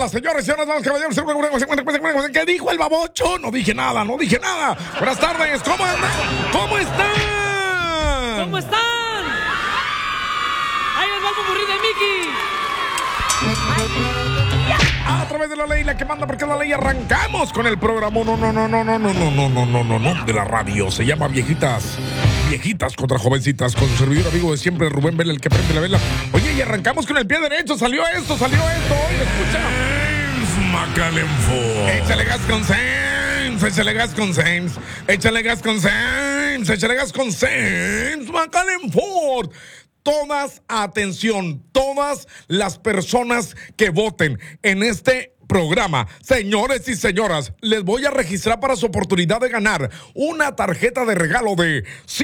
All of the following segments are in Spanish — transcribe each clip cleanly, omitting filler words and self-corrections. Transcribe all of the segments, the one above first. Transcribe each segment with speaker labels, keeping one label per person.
Speaker 1: nada, señores, señoras, vamos, caballeros. ¿Qué dijo el babocho? No dije nada. Buenas tardes, ¿cómo andan? ¿Cómo están?
Speaker 2: ¡Ahí les va el popurrí de Mickey!
Speaker 1: A través de la ley, la que manda porque la ley, arrancamos con el programa no, de la radio. Se llama Viejitas contra Jovencitas, con su servidor amigo de siempre, Rubén Vela, el que prende la vela. Oye, y arrancamos con el pie derecho, salió esto, oye, escucha. Macalenfo. Échale gas con Sainz, Macalenfo. Todas, atención, todas las personas que voten en este programa, señores y señoras, les voy a registrar para su oportunidad de ganar una tarjeta de regalo de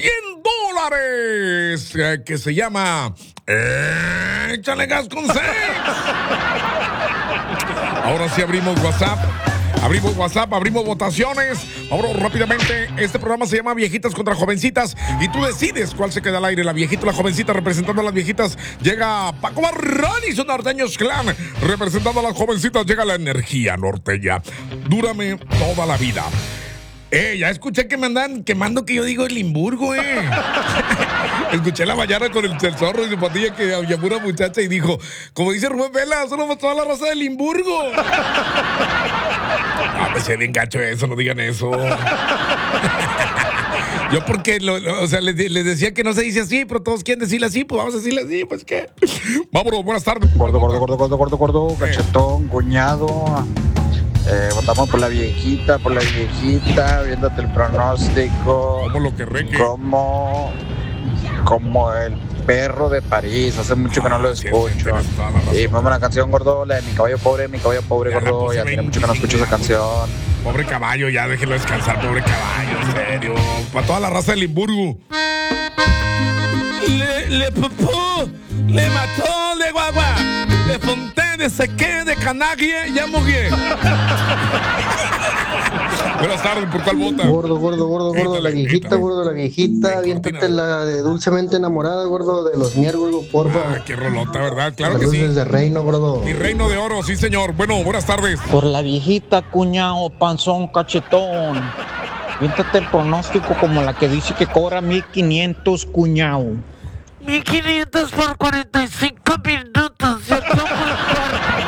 Speaker 1: $100 que se llama Échale gas con Sainz. Ahora sí abrimos WhatsApp, abrimos votaciones. Ahora rápidamente, este programa se llama Viejitas contra Jovencitas y tú decides cuál se queda al aire, la viejita o la jovencita. Representando a las viejitas llega Paco Barrón y su Norteños Clan. Representando a las jovencitas llega la energía norteña. Dúrame toda la vida. Ya escuché que me andan quemando que yo digo el Limburgo, Escuché la mañana con el zorro y su patilla que llamó una muchacha y dijo, como dice Rubén Vela, solo toda la raza del Limburgo. Pues es bien gacho eso, no digan eso. Yo porque, les decía que no se dice así, pero todos quieren decirle así, pues vamos a decirle así, pues qué. Vámonos, buenas tardes.
Speaker 3: Gordo, cachetón, cuñado. Votamos por la viejita, viéndote el pronóstico.
Speaker 1: Como lo que reque.
Speaker 3: Como el perro de París. Hace mucho que no lo escucho. Y ponme una canción, gordo, la de mi caballo pobre, gordo. Ya tiene mucho que no escucho esa canción.
Speaker 1: Pobre caballo, ya déjelo descansar, pobre caballo, en serio. Para toda la raza de Limburgo. Le popó, le mató, le guagua, le fonté, de sequé, de canagie, ya murió. Buenas tardes, ¿por cuál vota?
Speaker 4: Gordo, la viejita, aviéntate la de Dulcemente Enamorada, gordo, de los Mier, gordo, porfa.
Speaker 1: Qué rolota, ¿verdad? Claro que sí.
Speaker 4: De Reino, gordo.
Speaker 1: Mi Reino de Oro, sí, señor. Bueno, buenas tardes.
Speaker 5: Por la viejita, cuñao, panzón, cachetón. Aviéntate el pronóstico como la que dice que cobra 1,500, cuñao.
Speaker 2: 1,500 por 45 minutos.